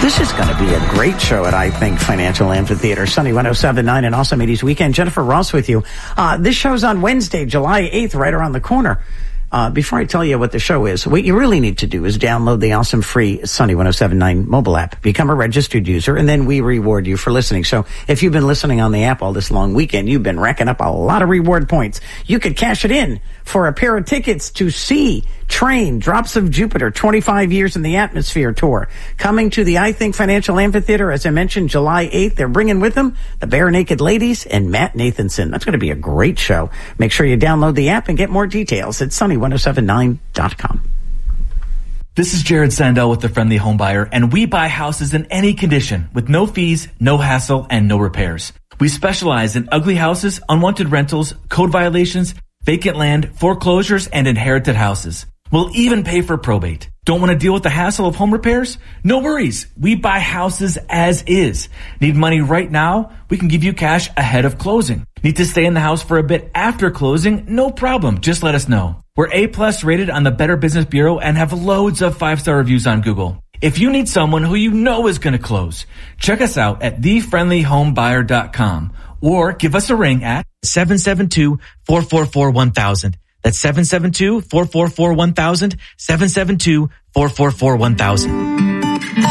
This is going to be a great show at I Think Financial Amphitheater, Sunny 107.9 and Awesome 80s Weekend. Jennifer Ross with you. This show's on Wednesday, July 8th, right around the corner. Before I tell you what the show is, what you really need to do is download the awesome free Sunny 107.9 mobile app, become a registered user, and then we reward you for listening. So if you've been listening on the app all this long weekend, you've been racking up a lot of reward points. You could cash it in for a pair of tickets to see Train, Drops of Jupiter, 25 Years in the Atmosphere tour. Coming to the I Think Financial Amphitheater, as I mentioned, July 8th. They're bringing with them the Bare Naked Ladies and Matt Nathanson. That's going to be a great show. Make sure you download the app and get more details at sunny1079.com. This is Jared Sandell with The Friendly Home Buyer, and we buy houses in any condition with no fees, no hassle, and no repairs. We specialize in ugly houses, unwanted rentals, code violations, vacant land, foreclosures, and inherited houses. We'll even pay for probate. Don't want to deal with the hassle of home repairs? No worries. We buy houses as is. Need money right now? We can give you cash ahead of closing. Need to stay in the house for a bit after closing? No problem. Just let us know. We're A+ rated on the Better Business Bureau and have loads of 5-star reviews on Google. If you need someone who you know is going to close, check us out at thefriendlyhomebuyer.com or give us a ring at 772-444-1000. That's 772-444-1000, 772-444-1000.